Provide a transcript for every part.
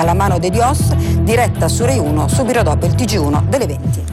alla mano dei Dios, diretta su Rai 1 subito dopo il TG1 delle 20.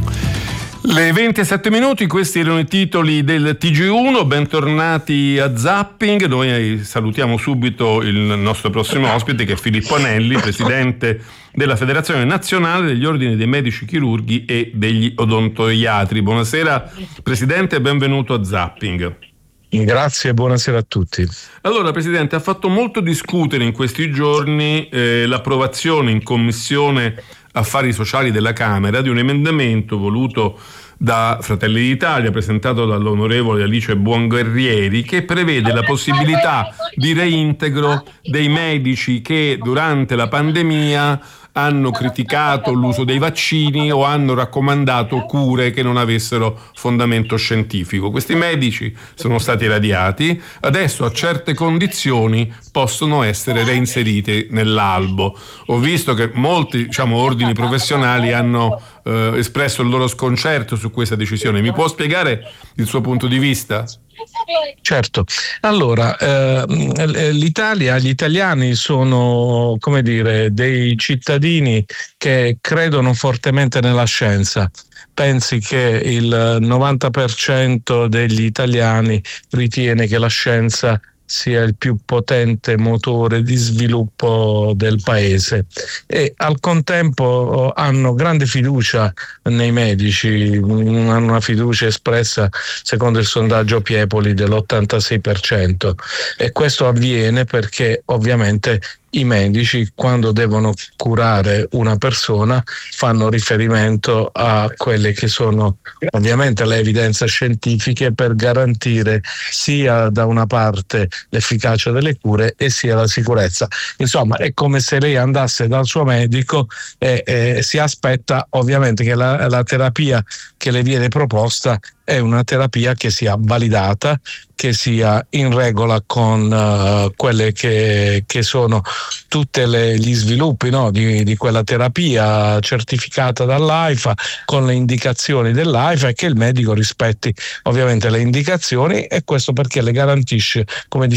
Le 27 minuti, questi erano i titoli del TG1, bentornati a Zapping. Noi salutiamo subito il nostro prossimo ospite, che è Filippo Anelli, presidente della Federazione Nazionale degli Ordini dei Medici Chirurghi e degli Odontoiatri. Buonasera Presidente e benvenuto a Zapping. Grazie e buonasera a tutti. Allora Presidente, ha fatto molto discutere in questi giorni l'approvazione in Commissione Affari Sociali della Camera di un emendamento voluto da Fratelli d'Italia, presentato dall'onorevole Alice Buonguerrieri, che prevede la possibilità di reintegro dei medici che durante la pandemia hanno criticato l'uso dei vaccini o hanno raccomandato cure che non avessero fondamento scientifico. Questi medici sono stati radiati, adesso a certe condizioni possono essere reinseriti nell'albo. Ho visto che molti, ordini professionali hanno espresso il loro sconcerto su questa decisione. Mi può spiegare il suo punto di vista? Certo. Allora, l'Italia, gli italiani sono, dei cittadini che credono fortemente nella scienza. Pensi che il 90% degli italiani ritiene che la scienza sia il più potente motore di sviluppo del paese e al contempo hanno grande fiducia nei medici, hanno una fiducia espressa secondo il sondaggio Piepoli dell'86%, e questo avviene perché ovviamente i medici, quando devono curare una persona, fanno riferimento a quelle che sono ovviamente le evidenze scientifiche per garantire sia da una parte l'efficacia delle cure e sia la sicurezza. Insomma, è come se lei andasse dal suo medico e si aspetta ovviamente che la terapia che le viene proposta è una terapia che sia validata, che sia in regola con quelle che sono tutte gli sviluppi, no, di quella terapia certificata dall'AIFA, con le indicazioni dell'AIFA, e che il medico rispetti ovviamente le indicazioni, e questo perché le garantisce, come